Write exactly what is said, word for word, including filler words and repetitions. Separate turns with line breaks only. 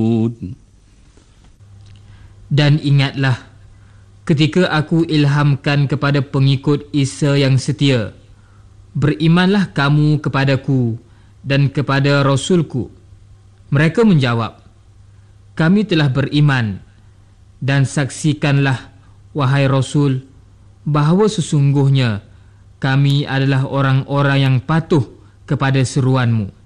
Dan ingatlah, ketika aku ilhamkan kepada pengikut Isa yang setia, berimanlah kamu kepadaku dan kepada Rasulku. Mereka menjawab, kami telah beriman, dan saksikanlah, wahai Rasul, bahawa sesungguhnya kami adalah orang-orang yang patuh kepada seruanmu.